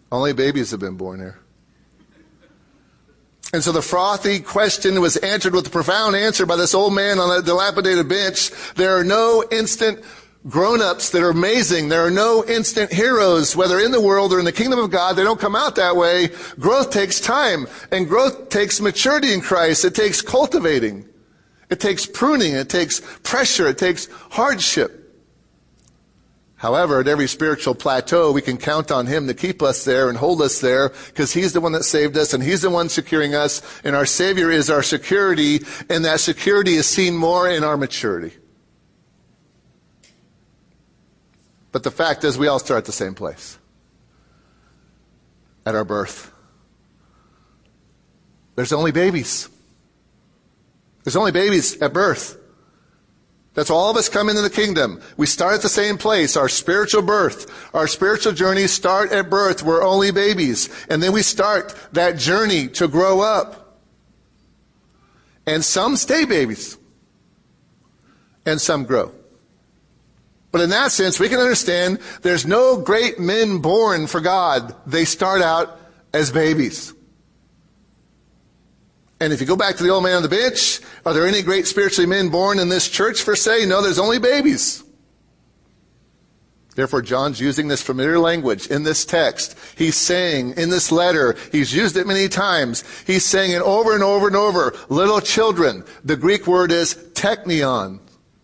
Only babies have been born here. And so the frothy question was answered with a profound answer by this old man on a dilapidated bench. There are no instant grown-ups that are amazing. There are no instant heroes, whether in the world or in the kingdom of God. They don't come out that way. Growth takes time, and growth takes maturity in Christ. It takes cultivating. It takes pruning. It takes pressure. It takes hardship. However, at every spiritual plateau, we can count on Him to keep us there and hold us there, because He's the one that saved us and He's the one securing us, and our Savior is our security, and that security is seen more in our maturity. But the fact is, we all start at the same place. At our birth. There's only babies. There's only babies at birth. That's all of us come into the kingdom. We start at the same place, our spiritual birth. Our spiritual journeys start at birth. We're only babies. And then we start that journey to grow up. And some stay babies. And some grow. But in that sense, we can understand there's no great men born for God. They start out as babies. And if you go back to the old man on the bench, are there any great spiritually men born in this church per se? No, there's only babies. Therefore, John's using this familiar language in this text. He's saying in this letter, he's used it many times. He's saying it over and over and over. Little children. The Greek word is teknion.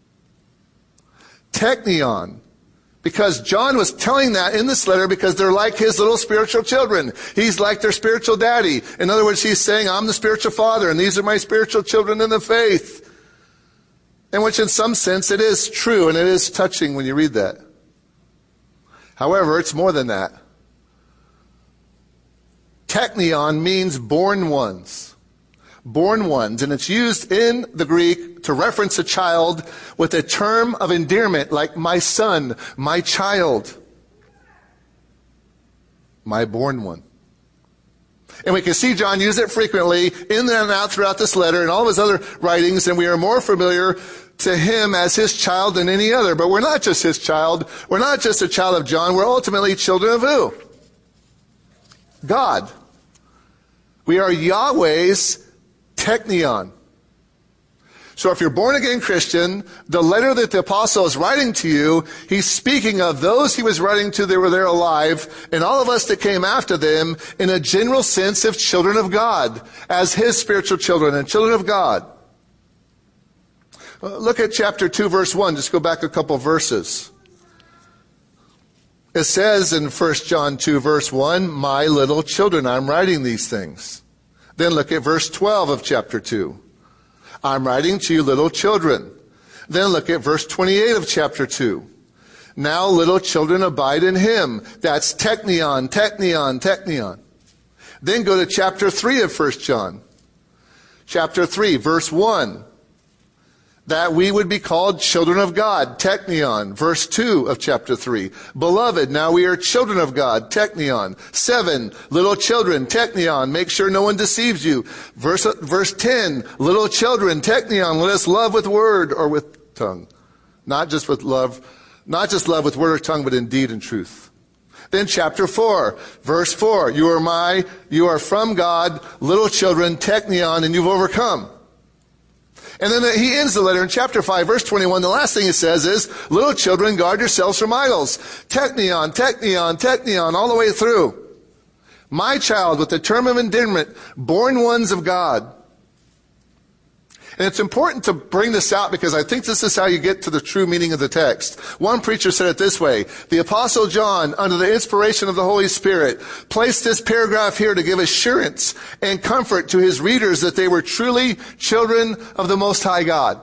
Teknion. Because John was telling that in this letter because they're like his little spiritual children. He's like their spiritual daddy. In other words, he's saying, I'm the spiritual father, and these are my spiritual children in the faith. And which in some sense it is true, and it is touching when you read that. However, it's more than that. Teknion means born ones. Born ones, and it's used in the Greek to reference a child with a term of endearment like my son, my child, my born one. And we can see John use it frequently in and out throughout this letter and all of his other writings, and we are more familiar to him as his child than any other. But we're not just his child. We're not just a child of John. We're ultimately children of who? God. We are Yahweh's teknion. So if you're born again Christian, the letter that the apostle is writing to you, he's speaking of those he was writing to that were there alive, and all of us that came after them in a general sense of children of God, as his spiritual children and children of God. Look at chapter 2, verse 1. Just go back a couple verses. It says in 1 John 2, verse 1, my little children, I'm writing these things. Then look at verse 12 of chapter 2. I'm writing to you little children. Then look at verse 28 of chapter 2. Now little children abide in him. That's teknion, teknion, teknion. Then go to chapter 3 of 1 John. Chapter 3, verse 1. That we would be called children of God, teknion. Verse 2 of chapter 3. Beloved, now we are children of God, teknion. 7, little children, teknion. Make sure no one deceives you. Verse 10, little children, teknion. Let us love with word or with tongue. Not just love with word or tongue, but in deed and truth. Then chapter 4, verse 4. You are from God, little children, teknion, and you've overcome. And then he ends the letter in chapter 5, verse 21. The last thing he says is, little children, guard yourselves from idols. Teknion, teknion, teknion, all the way through. My child, with the term of endearment, born ones of God. And it's important to bring this out because I think this is how you get to the true meaning of the text. One preacher said it this way. The Apostle John, under the inspiration of the Holy Spirit, placed this paragraph here to give assurance and comfort to his readers that they were truly children of the Most High God.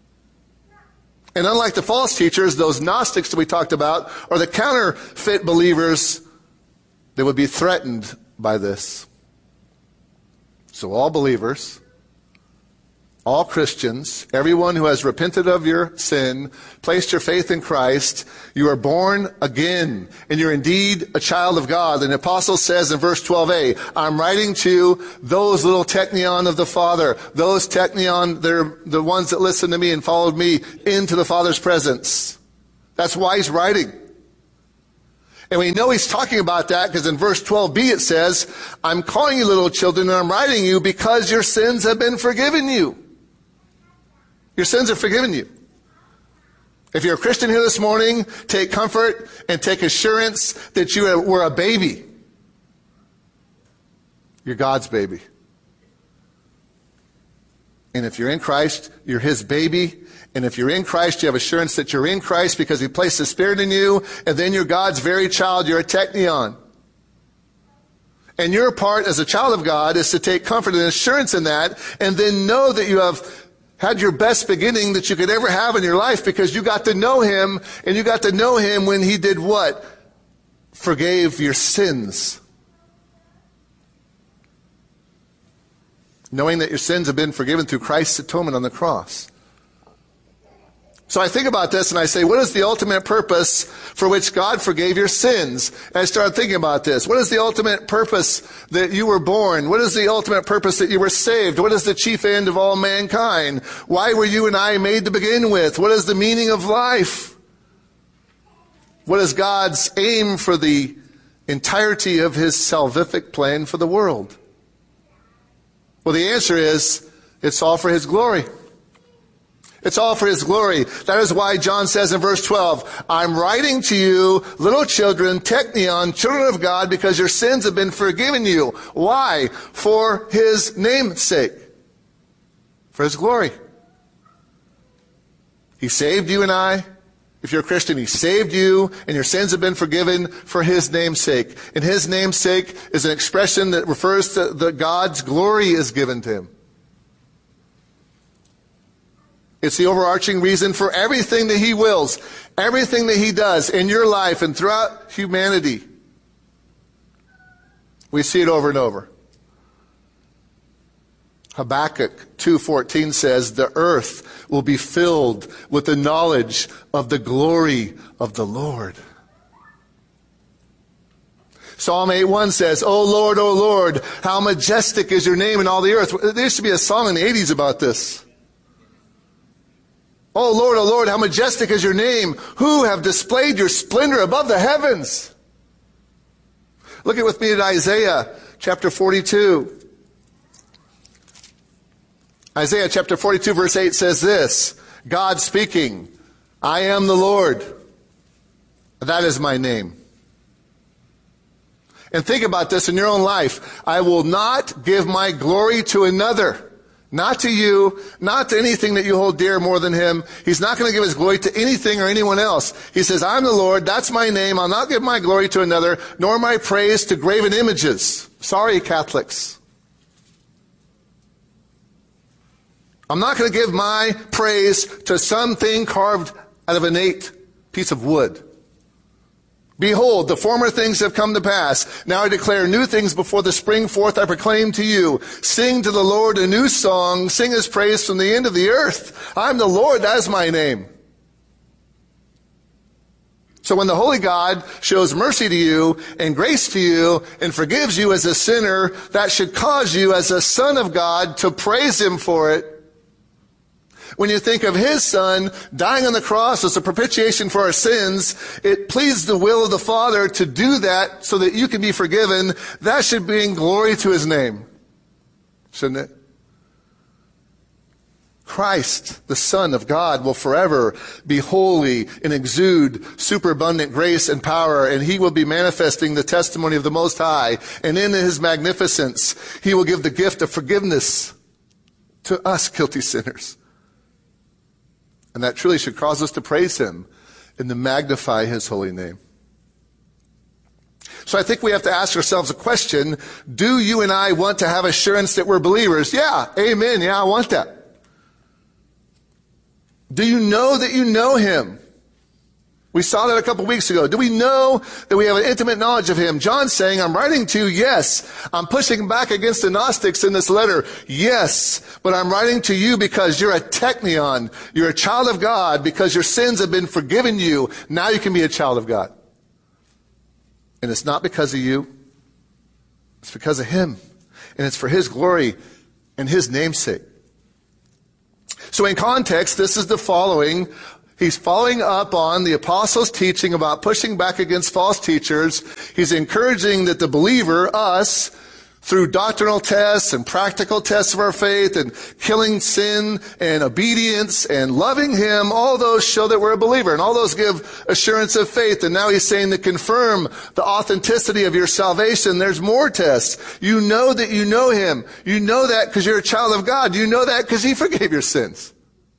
And unlike the false teachers, those Gnostics that we talked about, or the counterfeit believers, they would be threatened by this. So all believers, all Christians, everyone who has repented of your sin, placed your faith in Christ, you are born again, and you're indeed a child of God. And the apostle says in verse 12a, I'm writing to those little teknion of the Father, those teknion, they're the ones that listened to me and followed me into the Father's presence. That's why he's writing. And we know he's talking about that because in verse 12b it says, I'm calling you little children and I'm writing you because your sins have been forgiven you. Your sins are forgiven you. If you're a Christian here this morning, take comfort and take assurance that you were a baby. You're God's baby. And if you're in Christ, you're his baby. And if you're in Christ, you have assurance that you're in Christ because he placed the Spirit in you. And then you're God's very child. You're a teknion. And your part as a child of God is to take comfort and assurance in that. And then know that you have had your best beginning that you could ever have in your life because you got to know him. And you got to know him when he did what? Forgave your sins. Knowing that your sins have been forgiven through Christ's atonement on the cross. So I think about this and I say, what is the ultimate purpose for which God forgave your sins? And I started thinking about this. What is the ultimate purpose that you were born? What is the ultimate purpose that you were saved? What is the chief end of all mankind? Why were you and I made to begin with? What is the meaning of life? What is God's aim for the entirety of his salvific plan for the world? Well, the answer is, it's all for his glory. It's all for his glory. That is why John says in verse 12, I'm writing to you, little children, teknion, children of God, because your sins have been forgiven you. Why? For his name's sake. For his glory. He saved you and I. If you're a Christian, he saved you, and your sins have been forgiven for his name's sake. And his name's sake is an expression that refers to that God's glory is given to him. It's the overarching reason for everything that he wills, everything that he does in your life and throughout humanity. We see it over and over. Habakkuk 2:14 says, the earth will be filled with the knowledge of the glory of the Lord. Psalm 8:1 says, O Lord, how majestic is your name in all the earth. There used to be a song in the 80s about this. O Lord, how majestic is your name. Who have displayed your splendor above the heavens? Look with me at Isaiah chapter 42. Isaiah chapter 42 verse 8 says this, God speaking, I am the Lord. That is my name. And think about this in your own life. I will not give my glory to another. Not to you, not to anything that you hold dear more than him. He's not going to give his glory to anything or anyone else. He says, I'm the Lord, that's my name. I'll not give my glory to another, nor my praise to graven images. Sorry, Catholics. I'm not going to give my praise to something carved out of an innate piece of wood. Behold, the former things have come to pass. Now I declare new things before the spring forth I proclaim to you. Sing to the Lord a new song. Sing his praise from the end of the earth. I'm the Lord, that is my name. So when the Holy God shows mercy to you and grace to you and forgives you as a sinner, that should cause you as a son of God to praise him for it. When you think of his son dying on the cross as a propitiation for our sins, it pleased the will of the Father to do that so that you can be forgiven. That should bring glory to his name. Shouldn't it? Christ, the Son of God, will forever be holy and exude superabundant grace and power, and he will be manifesting the testimony of the Most High. And in his magnificence, he will give the gift of forgiveness to us guilty sinners. And that truly should cause us to praise him and to magnify his holy name. So I think we have to ask ourselves a question. Do you and I want to have assurance that we're believers? Yeah, amen. Yeah, I want that. Do you know that you know him? We saw that a couple weeks ago. Do we know that we have an intimate knowledge of him? John's saying, I'm writing to you, yes. I'm pushing back against the Gnostics in this letter, yes. But I'm writing to you because you're a teknion. You're a child of God because your sins have been forgiven you. Now you can be a child of God. And it's not because of you. It's because of him. And it's for his glory and his namesake. So in context, this is the following He's following up on the apostles' teaching about pushing back against false teachers. He's encouraging that the believer, us, through doctrinal tests and practical tests of our faith and killing sin and obedience and loving Him, all those show that we're a believer, and all those give assurance of faith. And now He's saying to confirm the authenticity of your salvation, there's more tests. You know that you know Him. You know that because you're a child of God. You know that because He forgave your sins.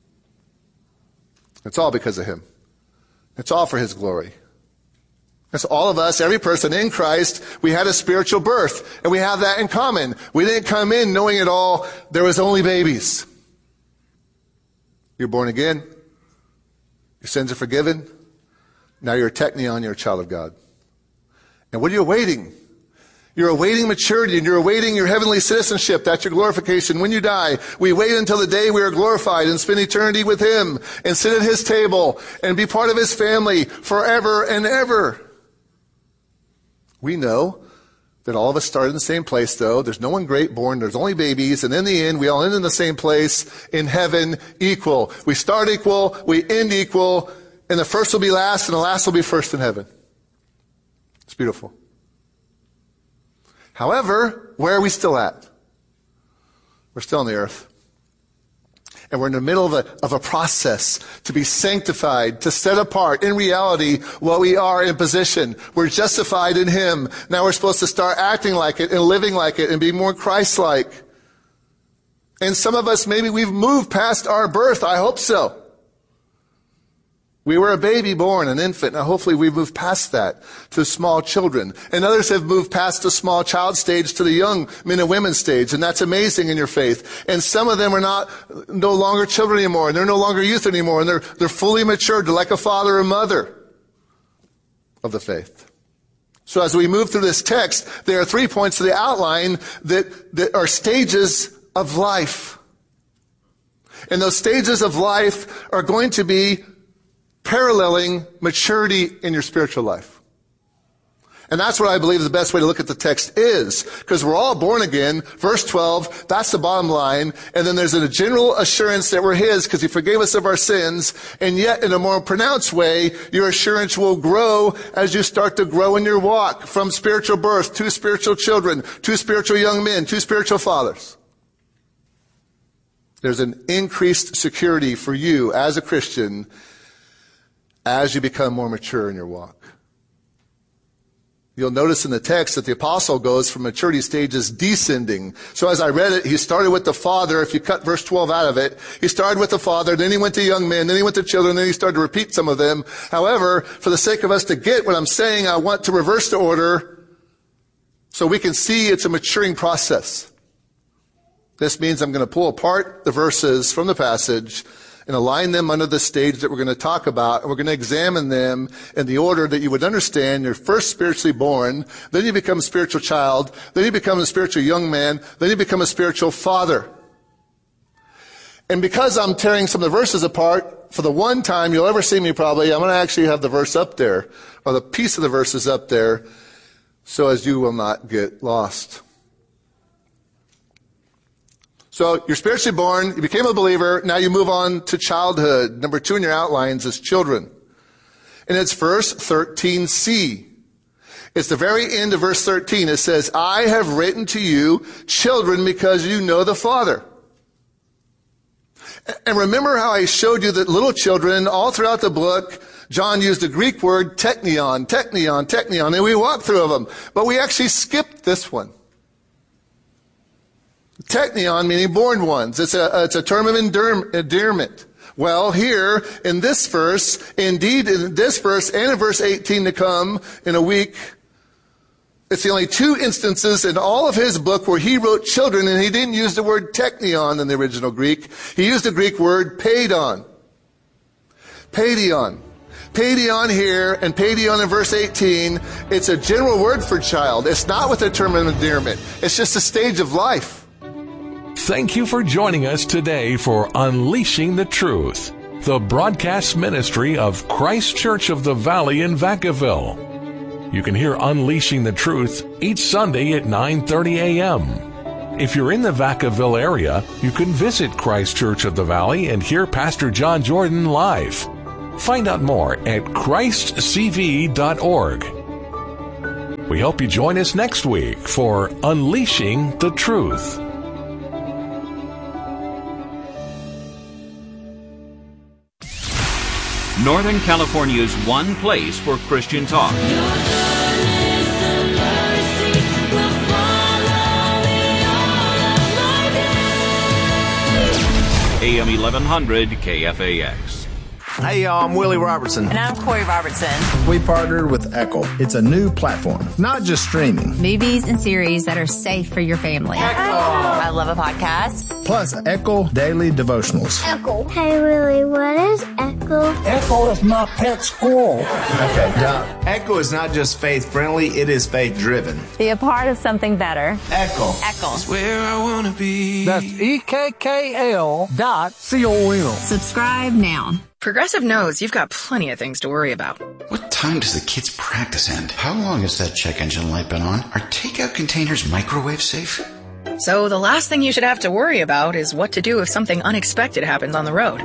It's all because of Him. It's all for His glory. It's all of us, every person in Christ, we had a spiritual birth, and we have that in common. We didn't come in knowing it all. There was only babies. You're born again. Your sins are forgiven. Now you're a teknion, you're a child of God. And what are you awaiting? You're awaiting maturity, and you're awaiting your heavenly citizenship. That's your glorification. When you die, we wait until the day we are glorified and spend eternity with Him and sit at His table and be part of His family forever and ever. We know that all of us started in the same place, though. There's no one great born. There's only babies. And in the end, we all end in the same place in heaven, equal. We start equal, we end equal, and the first will be last, and the last will be first in heaven. It's beautiful. However, where are we still at? We're still on the earth. And we're in the middle of a process to be sanctified, to set apart in reality what we are in position. We're justified in Him. Now we're supposed to start acting like it and living like it and be more Christ-like. And some of us, maybe we've moved past our birth. I hope so. We were a baby born, an infant, and hopefully we've moved past that to small children. And others have moved past the small child stage to the young men and women stage, and that's amazing in your faith. And some of them are no longer children anymore, and they're no longer youth anymore, and they're fully matured. They're like a father or mother of the faith. So as we move through this text, there are 3 points to the outline that are stages of life. And those stages of life are going to be paralleling maturity in your spiritual life. And that's what I believe the best way to look at the text is, because we're all born again. Verse 12, that's the bottom line. And then there's a general assurance that we're His because He forgave us of our sins. And yet, in a more pronounced way, your assurance will grow as you start to grow in your walk from spiritual birth to spiritual children, to spiritual young men, to spiritual fathers. There's an increased security for you as a Christian as you become more mature in your walk. You'll notice in the text that the apostle goes from maturity stages descending. So as I read it, he started with the father. If you cut verse 12 out of it, he started with the father, then he went to young men, then he went to children, then he started to repeat some of them. However, for the sake of us to get what I'm saying, I want to reverse the order so we can see it's a maturing process. This means I'm going to pull apart the verses from the passage and align them under the stage that we're going to talk about, and we're going to examine them in the order that you would understand. You're first spiritually born, then you become a spiritual child, then you become a spiritual young man, then you become a spiritual father. And because I'm tearing some of the verses apart, for the one time you'll ever see me probably, I'm going to actually have the verse up there, or the piece of the verses up there, so as you will not get lost. So you're spiritually born, you became a believer, now you move on to childhood. Number 2 in your outlines is children. And it's verse 13c. It's the very end of verse 13. It says, I have written to you, children, because you know the Father. And remember how I showed you that little children, all throughout the book, John used the Greek word teknion, teknion, teknion, and we walked through them. But we actually skipped this one. Teknion meaning born ones. It's a term of endearment. Well, here in this verse, indeed in this verse and in verse 18 to come in a week, it's the only 2 instances in all of his book where he wrote children, and he didn't use the word teknion in the original Greek. He used the Greek word paidon. Paidion. Paidion here and paidion in verse 18, it's a general word for child. It's not with a term of endearment. It's just a stage of life. Thank you for joining us today for Unleashing the Truth, the broadcast ministry of Christ Church of the Valley in Vacaville. You can hear Unleashing the Truth each Sunday at 9:30 a.m. If you're in the Vacaville area, you can visit Christ Church of the Valley and hear Pastor John Jordan live. Find out more at ChristCV.org. We hope you join us next week for Unleashing the Truth. Northern California's one place for Christian talk. AM 1100 KFAX. Hey, y'all, I'm Willie Robertson. And I'm Corey Robertson. We partnered with Echo. It's a new platform, not just streaming. Movies and series that are safe for your family. Echo. I love a podcast. Plus, Echo Daily Devotionals. Echo. Hey, Willie, what is Echo? Echo is my pet squirrel. Okay, Doc. Echo is not just faith-friendly, it is faith-driven. Be a part of something better. Echo. Echo. That's where I want to be. That's EKKL.com. Subscribe now. Progressive knows you've got plenty of things to worry about. What time does the kids' practice end? How long has that check engine light been on? Are takeout containers microwave safe? So the last thing you should have to worry about is what to do if something unexpected happens on the road.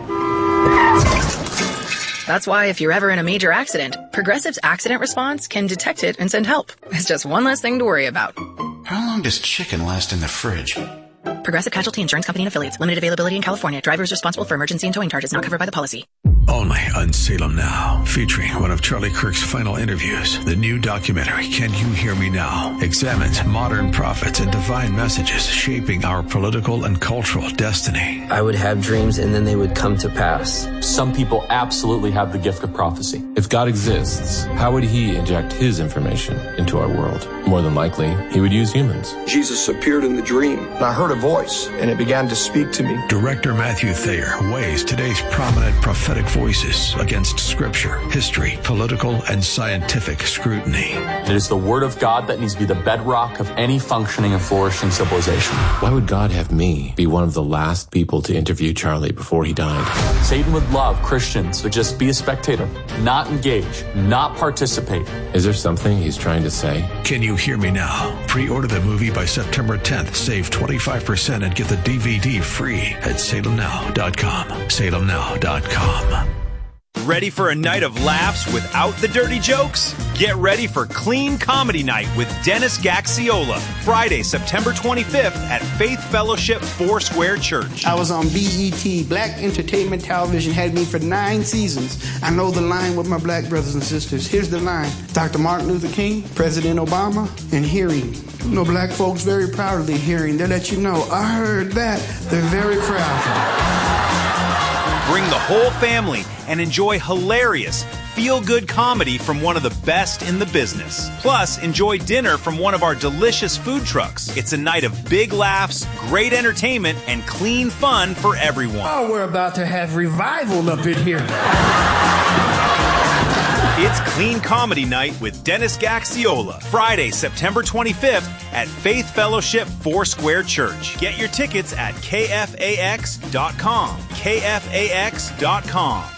That's why if you're ever in a major accident, Progressive's accident response can detect it and send help. It's just one less thing to worry about. How long does chicken last in the fridge? Progressive Casualty Insurance Company and Affiliates. Limited availability in California. Drivers responsible for emergency and towing charges not covered by the policy. Only on Salem Now, featuring one of Charlie Kirk's final interviews. The new documentary, Can You Hear Me Now?, examines modern prophets and divine messages shaping our political and cultural destiny. I would have dreams and then they would come to pass. Some people absolutely have the gift of prophecy. If God exists, how would he inject his information into our world? More than likely, he would use humans. Jesus appeared in the dream. I heard a voice, and it began to speak to me. Director Matthew Thayer weighs today's prominent prophetic voices against scripture, history, political, and scientific scrutiny. It is the word of God that needs to be the bedrock of any functioning and flourishing civilization. Why would God have me be one of the last people to interview Charlie before he died? Satan would love Christians to just be a spectator, not engage, not participate. Is there something he's trying to say? Can You Hear Me Now? Pre-order the movie by September 10th. Save 25% and get the DVD free at salemnow.com. salemnow.com. Ready for a night of laughs without the dirty jokes? Get ready for Clean Comedy Night with Dennis Gaxiola, Friday, September 25th at Faith Fellowship Foursquare Church. I was on BET, Black Entertainment Television, had me for 9 seasons. I know the line with my black brothers and sisters. Here's the line. Dr. Martin Luther King, President Obama, and hearing. You know, black folks very proud of their hearing. They let you know, I heard that. They're very proud. Bring the whole family and enjoy hilarious, feel-good comedy from one of the best in the business. Plus, enjoy dinner from one of our delicious food trucks. It's a night of big laughs, great entertainment, and clean fun for everyone. Oh, we're about to have revival up in here. It's Clean Comedy Night with Dennis Gaxiola, Friday, September 25th at Faith Fellowship Foursquare Church. Get your tickets at KFAX.com. KFAX.com.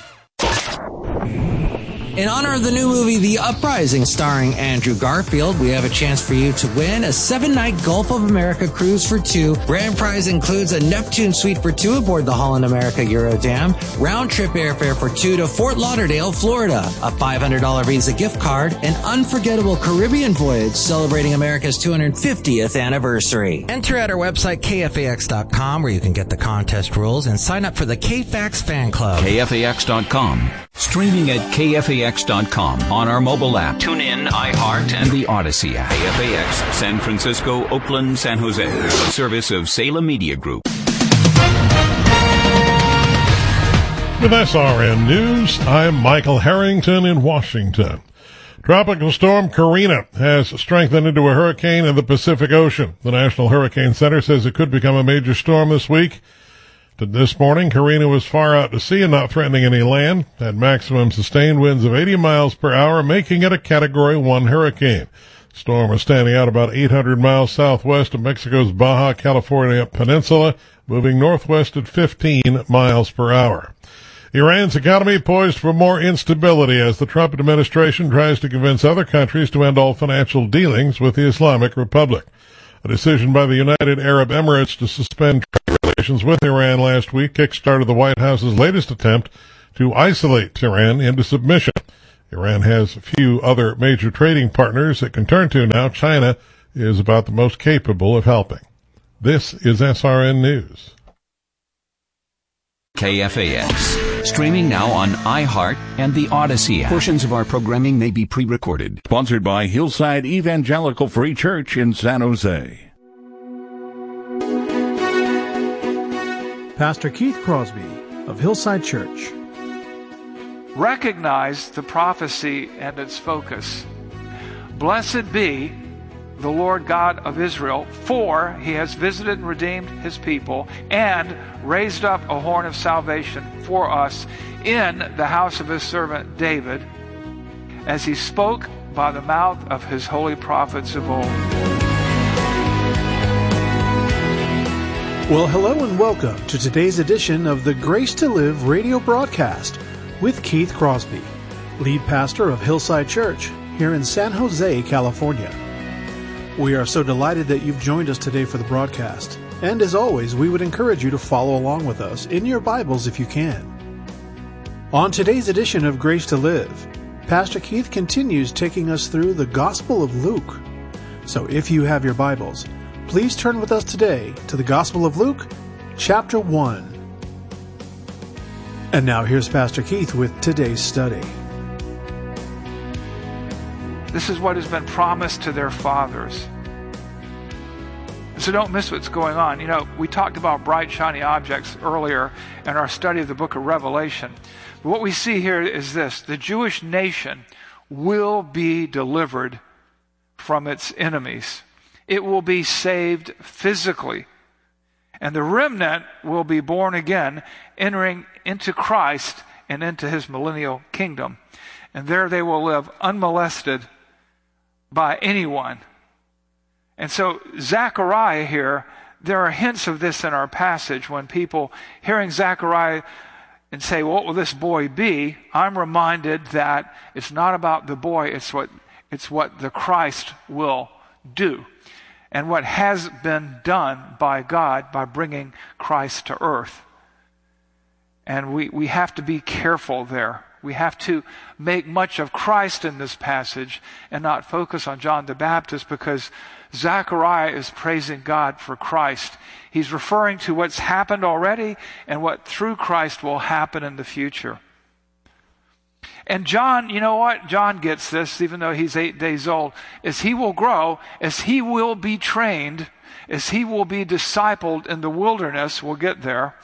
In honor of the new movie, The Uprising, starring Andrew Garfield, we have a chance for you to win a 7-night Gulf of America cruise for 2. Grand prize includes a Neptune suite for 2 aboard the Holland America Eurodam, round-trip airfare for 2 to Fort Lauderdale, Florida, a $500 Visa gift card, an unforgettable Caribbean voyage celebrating America's 250th anniversary. Enter at our website, KFAX.com, where you can get the contest rules and sign up for the KFAX fan club. KFAX.com. Streaming at KFAX.com on our mobile app, TuneIn, iHeart, and the Odyssey app. KFAX, San Francisco, Oakland, San Jose. A service of Salem Media Group. With SRN News, I'm Michael Harrington in Washington. Tropical storm Karina has strengthened into a hurricane in the Pacific Ocean. The National Hurricane Center says it could become a major storm this week. This morning, Karina was far out to sea and not threatening any land, had maximum sustained winds of 80 miles per hour, making it a Category 1 hurricane. The storm was standing out about 800 miles southwest of Mexico's Baja California Peninsula, moving northwest at 15 miles per hour. Iran's economy poised for more instability as the Trump administration tries to convince other countries to end all financial dealings with the Islamic Republic. A decision by the United Arab Emirates to suspend trade relations with Iran last week kickstarted the White House's latest attempt to isolate Iran into submission. Iran has few other major trading partners it can turn to now. China is about the most capable of helping. This is SRN News. KFAX. Streaming now on iHeart and the Odyssey app. Portions of our programming may be pre-recorded. Sponsored by Hillside Evangelical Free Church in San Jose. Pastor Keith Crosby of Hillside Church. Recognize the prophecy and its focus. Blessed be the Lord God of Israel, for he has visited and redeemed his people and raised up a horn of salvation for us in the house of his servant David, as he spoke by the mouth of his holy prophets of old. Well, hello and welcome to today's edition of the Grace to Live radio broadcast with Keith Crosby, lead pastor of Hillside Church here in San Jose, California. We are so delighted that you've joined us today for the broadcast. And as always, we would encourage you to follow along with us in your Bibles if you can. On today's edition of Grace to Live, Pastor Keith continues taking us through the Gospel of Luke. So if you have your Bibles, please turn with us today to the Gospel of Luke, chapter 1. And now here's Pastor Keith with today's study. This is what has been promised to their fathers. So don't miss what's going on. You know, we talked about bright, shiny objects earlier in our study of the book of Revelation. But what we see here is this: the Jewish nation will be delivered from its enemies. It will be saved physically. And the remnant will be born again, entering into Christ and into his millennial kingdom. And there they will live unmolested by anyone. And so Zechariah here, there are hints of this in our passage when people hearing Zechariah and say, well, what will this boy be? I'm reminded that it's not about the boy, it's what the Christ will do. And what has been done by God by bringing Christ to earth. And we have to be careful there. We have to make much of Christ in this passage and not focus on John the Baptist, because Zechariah is praising God for Christ. He's referring to what's happened already and what through Christ will happen in the future. And John, you know what? John gets this, even though he's 8 days old. As he will grow, as he will be trained, as he will be discipled in the wilderness, we'll get there,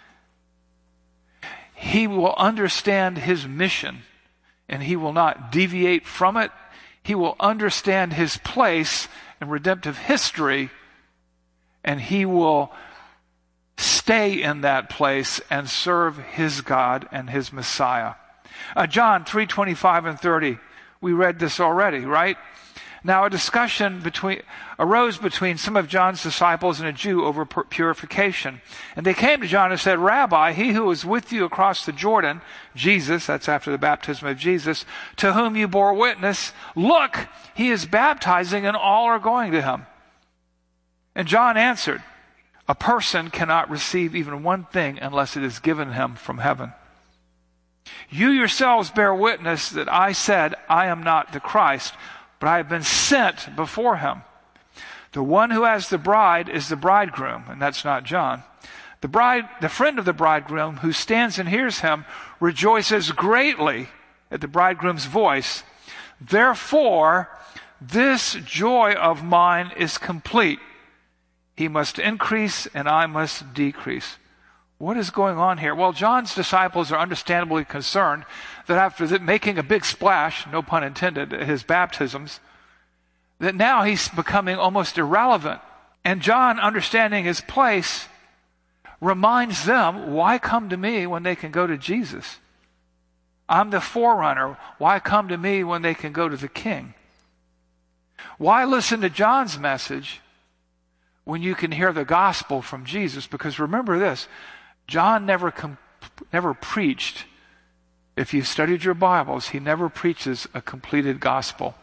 he will understand his mission, and he will not deviate from it. He will understand his place in redemptive history, and he will stay in that place and serve his God and his Messiah. John 3:25 and 30. We read this already, right? Now a discussion arose between some of John's disciples and a Jew over purification. And they came to John and said, Rabbi, he who was with you across the Jordan, Jesus, that's after the baptism of Jesus, to whom you bore witness, look, he is baptizing and all are going to him. And John answered, a person cannot receive even one thing unless it is given him from heaven. You yourselves bear witness that I said, I am not the Christ, but I have been sent before him. The one who has the bride is the bridegroom, and that's not John. The friend of the bridegroom who stands and hears him rejoices greatly at the bridegroom's voice. Therefore, this joy of mine is complete. He must increase and I must decrease. What is going on here? Well, John's disciples are understandably concerned that after making a big splash, no pun intended, at his baptisms, that now he's becoming almost irrelevant. And John, understanding his place, reminds them, why come to me when they can go to Jesus? I'm the forerunner. Why come to me when they can go to the King? Why listen to John's message when you can hear the gospel from Jesus? Because remember this, John never preached. If you've studied your Bibles, he never preaches a completed gospel.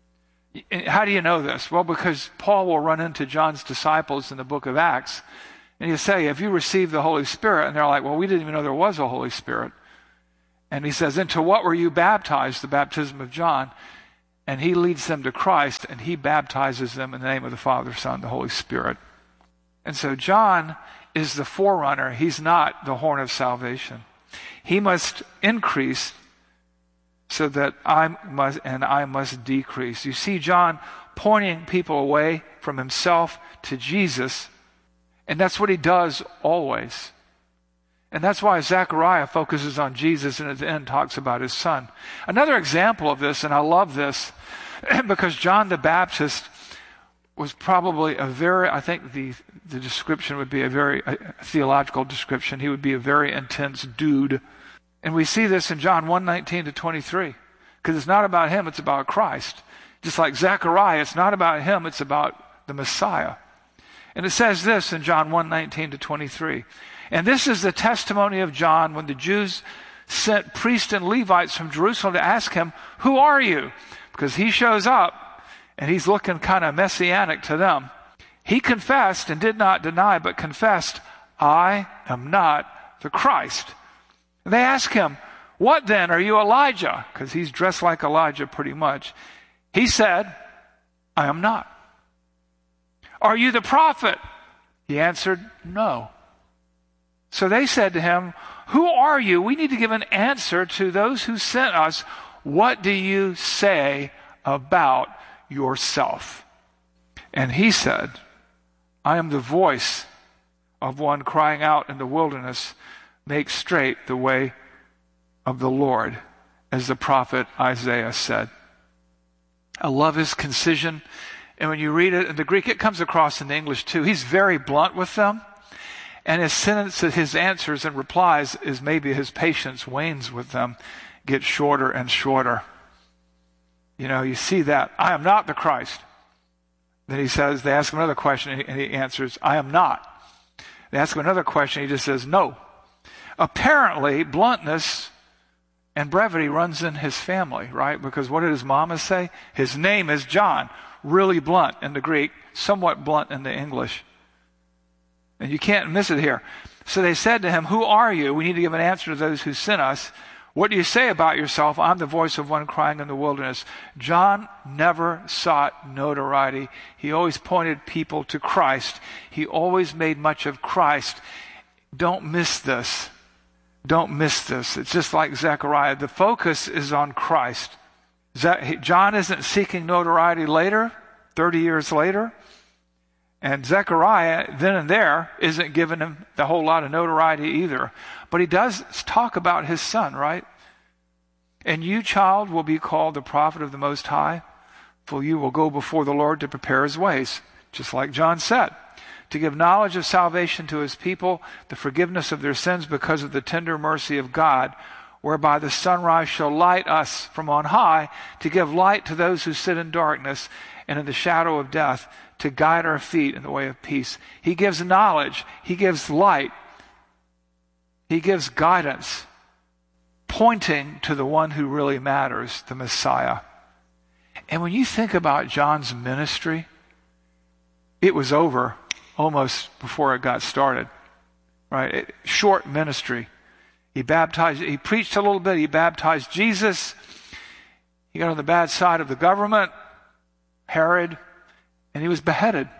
How do you know this? Well, because Paul will run into John's disciples in the book of Acts, And you say, have you received the Holy Spirit? And they're like, well, we didn't even know there was a Holy Spirit. And he says, into what were you baptized? The baptism of John. And he leads them to Christ, and he baptizes them in the name of the Father, Son, and the Holy Spirit. And so John is the forerunner. He's not the horn of salvation. He must increase so that I must decrease. You see John pointing people away from himself to Jesus, and that's what he does always. And that's why Zechariah focuses on Jesus and at the end talks about his son. Another example of this, and I love this, because John the Baptist was probably I think the description would be a very theological description. He would be a very intense dude. And we see this in John 1:19 to 23. Because it's not about him, it's about Christ. Just like Zechariah, it's not about him, it's about the Messiah. And it says this in John 1:19 to 23. And this is the testimony of John when the Jews sent priests and Levites from Jerusalem to ask him, who are you? Because he shows up and he's looking kind of messianic to them. He confessed and did not deny, but confessed, I am not the Christ. And they ask him, what then? Are you Elijah? Because he's dressed like Elijah pretty much. He said, I am not. Are you the prophet? He answered, no. So they said to him, who are you? We need to give an answer to those who sent us. What do you say about yourself? And he said, I am the voice of one crying out in the wilderness, make straight the way of the Lord, as the prophet Isaiah said. I love his concision. And when you read it in the Greek, it comes across in the English too. He's very blunt with them. And his sentences, his answers and replies is maybe his patience wanes with them, gets shorter and shorter. You know, you see that. I am not the Christ. Then he says, they ask him another question and he answers, I am not. They ask him another question, he just says, no. Apparently, bluntness and brevity runs in his family, right? Because what did his mama say? His name is John. Really blunt in the Greek, somewhat blunt in the English. And you can't miss it here. So they said to him, who are you? We need to give an answer to those who sent us. What do you say about yourself? I'm the voice of one crying in the wilderness. John never sought notoriety. He always pointed people to Christ. He always made much of Christ. Don't miss this. Don't miss this. It's just like Zechariah. The focus is on Christ. John isn't seeking notoriety later, 30 years later. And Zechariah, then and there, isn't giving him the whole lot of notoriety either. But he does talk about his son, right? And you, child, will be called the prophet of the Most High, for you will go before the Lord to prepare his ways, just like John said, to give knowledge of salvation to his people, the forgiveness of their sins because of the tender mercy of God, whereby the sunrise shall light us from on high, to give light to those who sit in darkness and in the shadow of death, to guide our feet in the way of peace. He gives knowledge. He gives light. He gives guidance, pointing to the one who really matters, the Messiah. And when you think about John's ministry, it was over almost before it got started, right? Short ministry. He preached a little bit. He baptized Jesus. He got on the bad side of the government, Herod, and he was beheaded.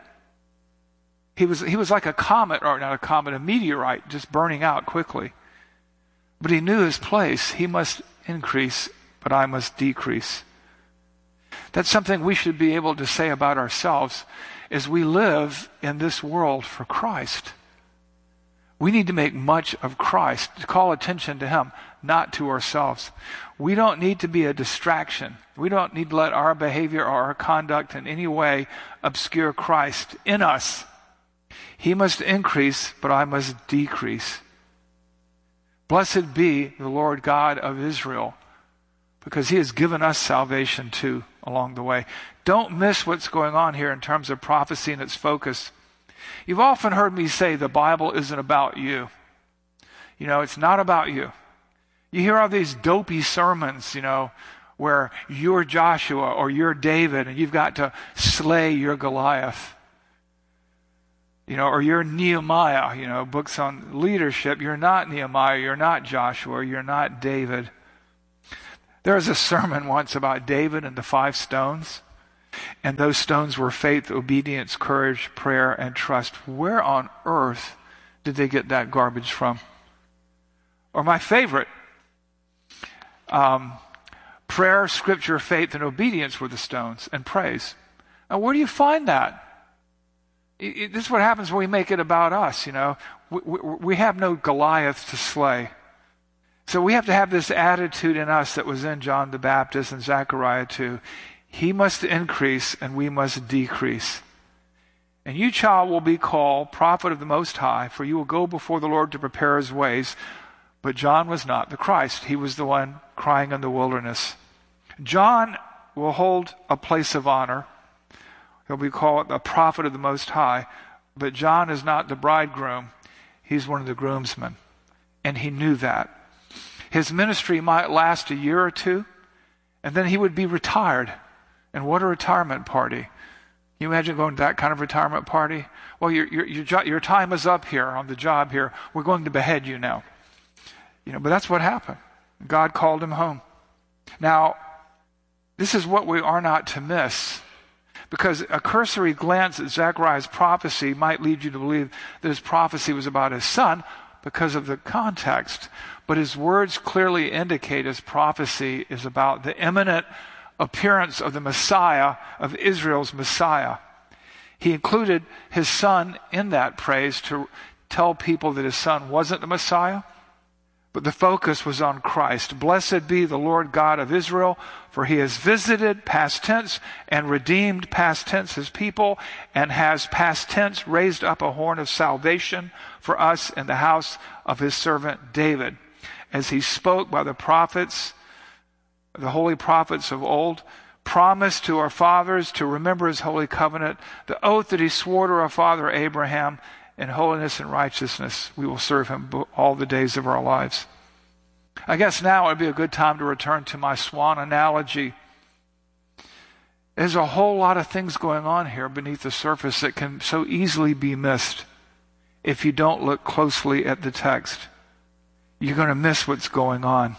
He was like a comet, or not a comet, a meteorite, just burning out quickly. But he knew his place. He must increase, but I must decrease. That's something we should be able to say about ourselves as we live in this world for Christ. We need to make much of Christ, to call attention to him, not to ourselves. We don't need to be a distraction. We don't need to let our behavior or our conduct in any way obscure Christ in us. He must increase, but I must decrease. Blessed be the Lord God of Israel, because he has given us salvation too along the way. Don't miss what's going on here in terms of prophecy and its focus. You've often heard me say the Bible isn't about you. You know, it's not about you. You hear all these dopey sermons, you know, where you're Joshua or you're David and you've got to slay your Goliath. Or you're Nehemiah, books on leadership. You're not Nehemiah, you're not Joshua, you're not David. There was a sermon once about David and the 5 stones, and those stones were faith, obedience, courage, prayer, and trust. Where on earth did they get that garbage from? Or my favorite, prayer, scripture, faith, and obedience were the stones, and praise. Now, where do you find that? This is what happens when we make it about us, We have no Goliath to slay. So we have to have this attitude in us that was in John the Baptist and Zechariah too. He must increase and we must decrease. And you, child, will be called prophet of the Most High, for you will go before the Lord to prepare his ways. But John was not the Christ. He was the one crying in the wilderness. John will hold a place of honor. He'll be called the prophet of the Most High. But John is not the bridegroom. He's one of the groomsmen. And he knew that. His ministry might last a year or two, and then he would be retired. And what a retirement party. Can you imagine going to that kind of retirement party? Well, your time is up here on the job here. We're going to behead you now. But that's what happened. God called him home. Now, this is what we are not to miss. Because a cursory glance at Zechariah's prophecy might lead you to believe that his prophecy was about his son because of the context. But his words clearly indicate his prophecy is about the imminent appearance of the Messiah, of Israel's Messiah. He included his son in that praise to tell people that his son wasn't the Messiah, but the focus was on Christ. Blessed be the Lord God of Israel, for he has visited, past tense, and redeemed, past tense, his people, and has, past tense, raised up a horn of salvation for us in the house of his servant David. As he spoke by the prophets, the holy prophets of old, promised to our fathers to remember his holy covenant, the oath that he swore to our father Abraham, in holiness and righteousness, we will serve him all the days of our lives. I guess now would be a good time to return to my swan analogy. There's a whole lot of things going on here beneath the surface that can so easily be missed if you don't look closely at the text. You're going to miss what's going on.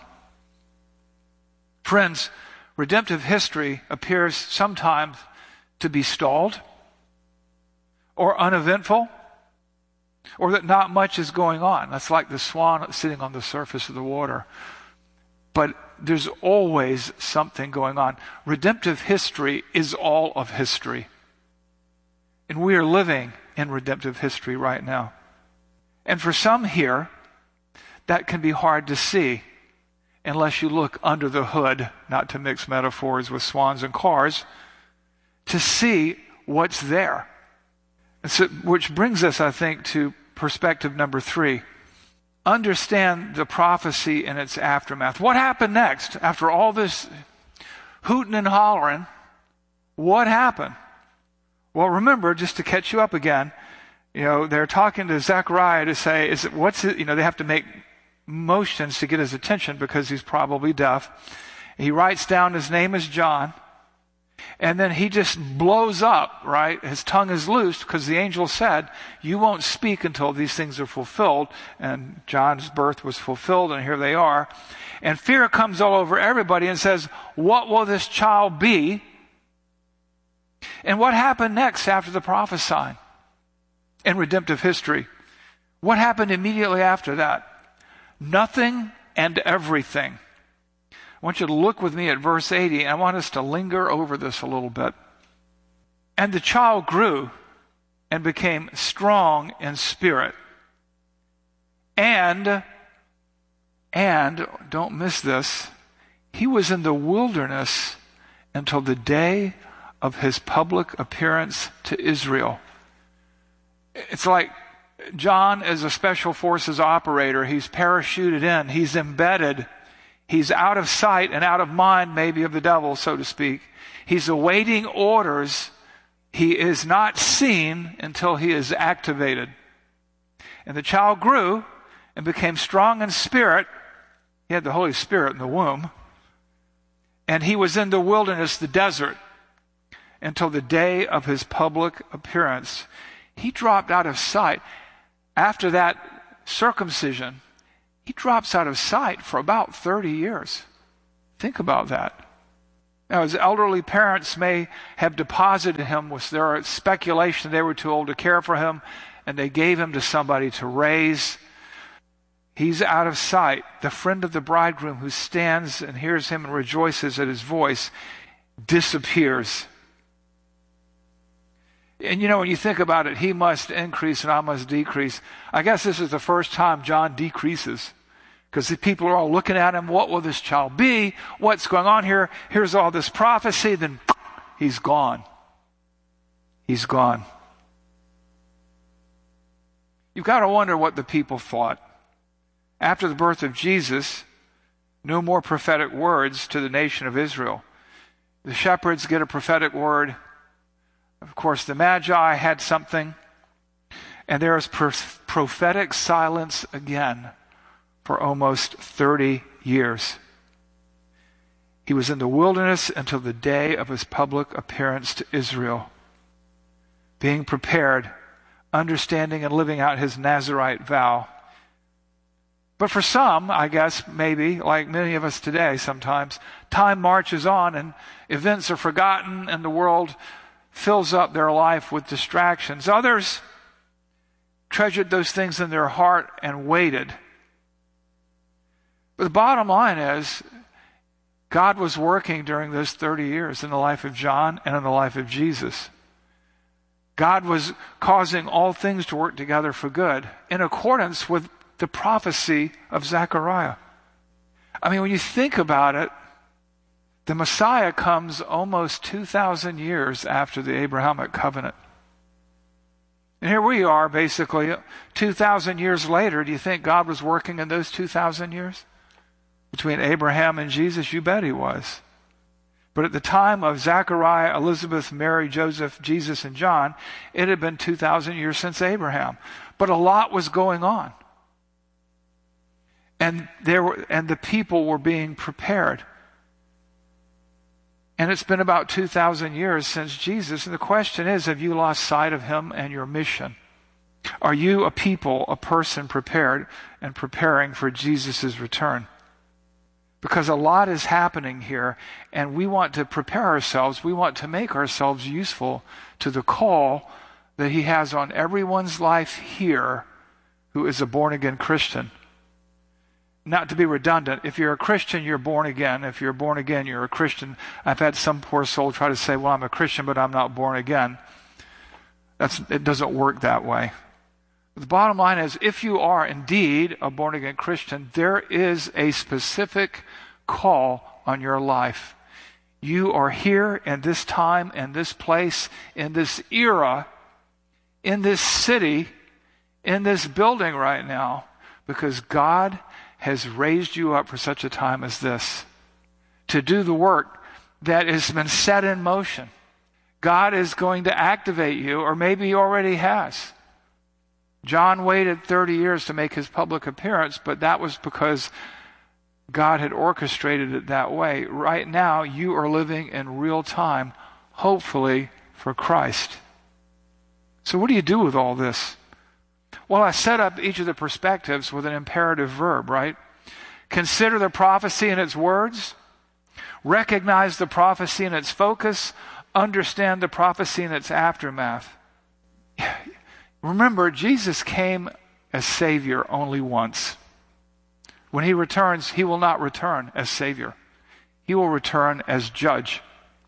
Friends, redemptive history appears sometimes to be stalled or uneventful, or that not much is going on. That's like the swan sitting on the surface of the water. But there's always something going on. Redemptive history is all of history. And we are living in redemptive history right now. And for some here, that can be hard to see unless you look under the hood, not to mix metaphors with swans and cars, to see what's there. So, which brings us, I think, to perspective number 3. Understand the prophecy and its aftermath. What happened next? After all this hooting and hollering, what happened? Well, remember, just to catch you up again, they're talking to Zechariah to say, they have to make motions to get his attention because he's probably deaf. He writes down his name is John. And then he just blows up, right? His tongue is loosed because the angel said, you won't speak until these things are fulfilled. And John's birth was fulfilled, and here they are. And fear comes all over everybody and says, what will this child be? And what happened next after the prophesying in redemptive history? What happened immediately after that? Nothing and everything. I want you to look with me at verse 80, and I want us to linger over this a little bit. And the child grew and became strong in spirit. And don't miss this, he was in the wilderness until the day of his public appearance to Israel. It's like John is a special forces operator. He's parachuted in. He's embedded. He's out of sight and out of mind, maybe, of the devil, so to speak. He's awaiting orders. He is not seen until he is activated. And the child grew and became strong in spirit. He had the Holy Spirit in the womb. And he was in the wilderness, the desert, until the day of his public appearance. He dropped out of sight. After that circumcision, he drops out of sight for about 30 years. Think about that. Now, his elderly parents may have deposited him with their speculation they were too old to care for him, and they gave him to somebody to raise. He's out of sight. The friend of the bridegroom who stands and hears him and rejoices at his voice disappears. And when you think about it, he must increase and I must decrease. I guess this is the first time John decreases, because the people are all looking at him. What will this child be? What's going on here? Here's all this prophecy. Then he's gone. He's gone. You've got to wonder what the people thought. After the birth of Jesus, no more prophetic words to the nation of Israel. The shepherds get a prophetic word. Of course, the Magi had something. And there is prophetic silence again for almost 30 years. He was in the wilderness until the day of his public appearance to Israel, being prepared, understanding and living out his Nazirite vow. But for some, I guess, maybe, like many of us today sometimes, time marches on and events are forgotten and the world fills up their life with distractions. Others treasured those things in their heart and waited. But the bottom line is, God was working during those 30 years in the life of John and in the life of Jesus. God was causing all things to work together for good in accordance with the prophecy of Zechariah. I mean, when you think about it, the Messiah comes almost 2,000 years after the Abrahamic covenant. And here we are, basically, 2,000 years later. Do you think God was working in those 2,000 years? Between Abraham and Jesus? You bet he was. But at the time of Zechariah, Elizabeth, Mary, Joseph, Jesus, and John, it had been 2,000 years since Abraham. But a lot was going on. And the people were being prepared. And it's been about 2,000 years since Jesus. And the question is, have you lost sight of him and your mission? Are you a people, a person prepared and preparing for Jesus' return? Because a lot is happening here, and we want to prepare ourselves. We want to make ourselves useful to the call that he has on everyone's life here who is a born-again Christian. Not to be redundant, if you're a Christian, you're born again. If you're born again, you're a Christian. I've had some poor soul try to say, well, I'm a Christian, but I'm not born again. It doesn't work that way. The bottom line is, if you are indeed a born-again Christian, there is a specific call on your life. You are here in this time, in this place, in this era, in this city, in this building right now, because God has raised you up for such a time as this, to do the work that has been set in motion. God is going to activate you, or maybe he already has. John waited 30 years to make his public appearance, but that was because God had orchestrated it that way. Right now, you are living in real time, hopefully for Christ. So what do you do with all this? Well, I set up each of the perspectives with an imperative verb, right? Consider the prophecy and its words. Recognize the prophecy and its focus. Understand the prophecy and its aftermath. Remember, Jesus came as Savior only once. When he returns, he will not return as Savior. He will return as Judge.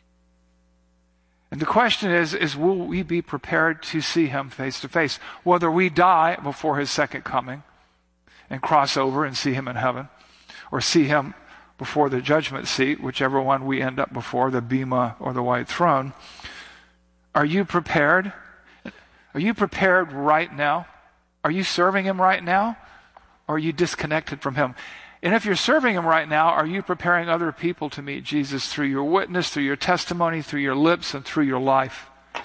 And the question is will we be prepared to see him face to face? Whether we die before his second coming and cross over and see him in heaven, or see him before the judgment seat, whichever one we end up before, the bema or the white throne. Are you prepared? Are you prepared right now? Are you serving him right now? Or are you disconnected from him? And if you're serving him right now, are you preparing other people to meet Jesus through your witness, through your testimony, through your lips, and through your life?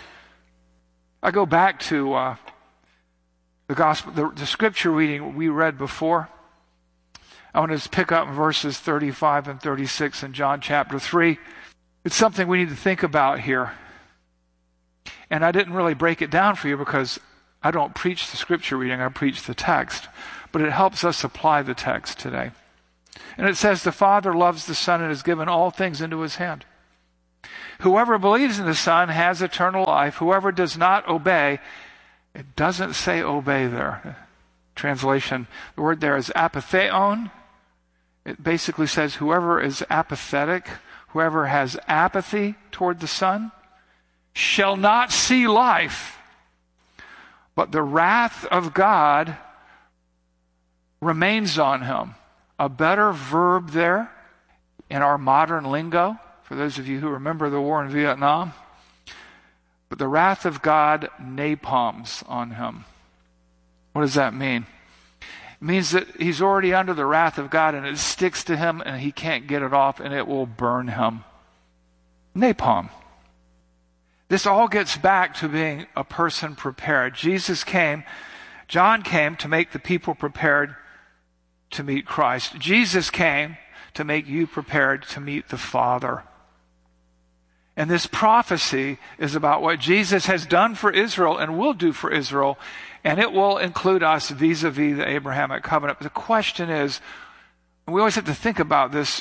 I go back to the gospel, the scripture reading we read before. I want to pick up verses 35 and 36 in John chapter 3. It's something we need to think about here. And I didn't really break it down for you because I don't preach the scripture reading, I preach the text. But it helps us apply the text today. And it says, the Father loves the Son and has given all things into his hand. Whoever believes in the Son has eternal life. Whoever does not obey, it doesn't say obey there. Translation, the word there is apatheon. It basically says whoever is apathetic, whoever has apathy toward the Son, shall not see life, but the wrath of God remains on him. A better verb there in our modern lingo, for those of you who remember the war in Vietnam, but the wrath of God napalms on him. What does that mean? It means that he's already under the wrath of God and it sticks to him and he can't get it off and it will burn him. Napalm. This all gets back to being a person prepared. John came to make the people prepared to meet Christ. Jesus came to make you prepared to meet the Father. And this prophecy is about what Jesus has done for Israel and will do for Israel, and it will include us vis-a-vis the Abrahamic covenant. But the question is, we always have to think about this,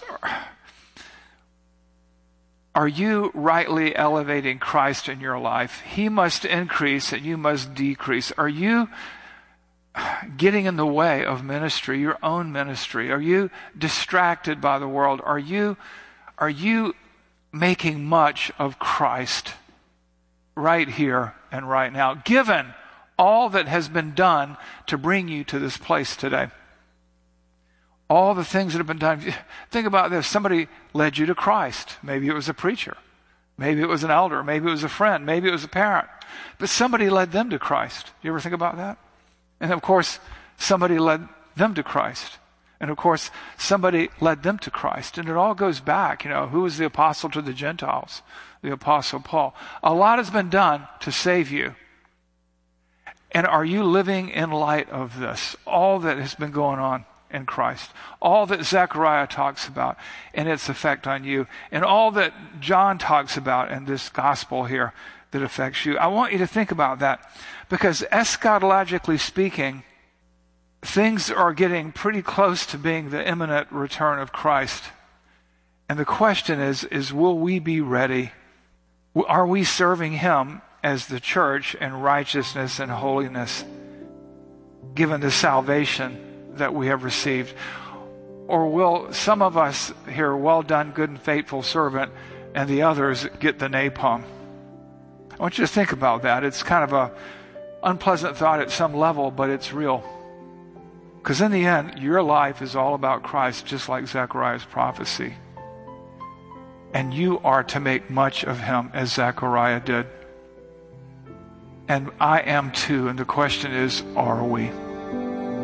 are you rightly elevating Christ in your life? He must increase and you must decrease. Are you getting in the way of ministry, your own ministry? Are you distracted by the world? Are you making much of Christ right here and right now, given all that has been done to bring you to this place today? All the things that have been done. Think about this. Somebody led you to Christ. Maybe it was a preacher. Maybe it was an elder. Maybe it was a friend. Maybe it was a parent. But somebody led them to Christ. You ever think about that? And of course, somebody led them to Christ. And of course, somebody led them to Christ. And it all goes back. Who was the apostle to the Gentiles? The apostle Paul. A lot has been done to save you. And are you living in light of this? All that has been going on in Christ. All that Zechariah talks about and its effect on you. And all that John talks about in this gospel here that affects you. I want you to think about that. Because eschatologically speaking, things are getting pretty close to being the imminent return of Christ. And the question is will we be ready? Are we serving him as the church in righteousness and holiness, given the salvation that we have received? Or will some of us hear, well done, good and faithful servant, and the others get the napalm? I want you to think about that. It's kind of a unpleasant thought at some level, but it's real. Because in the end, your life is all about Christ, just like Zechariah's prophecy. And you are to make much of him as Zechariah did. And I am too. And the question is, are we?